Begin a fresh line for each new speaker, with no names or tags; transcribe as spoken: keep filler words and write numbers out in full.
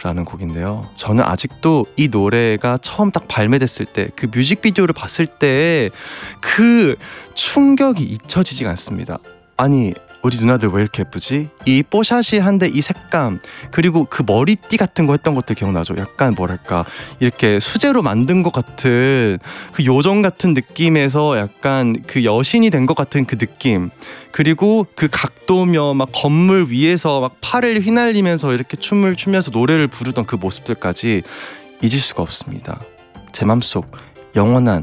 라는 곡인데요. 저는 아직도 이 노래가 처음 딱 발매됐을 때 그 뮤직비디오를 봤을 때 그 충격이 잊혀지지가 않습니다. 아니 우리 누나들 왜 이렇게 예쁘지? 이 뽀샤시한데 이 색감, 그리고 그 머리띠 같은 거 했던 것들 기억나죠? 약간 뭐랄까 이렇게 수제로 만든 것 같은 그 요정 같은 느낌에서 약간 그 여신이 된 것 같은 그 느낌, 그리고 그 각도며 막 건물 위에서 막 팔을 휘날리면서 이렇게 춤을 추면서 노래를 부르던 그 모습들까지 잊을 수가 없습니다. 제 맘속 영원한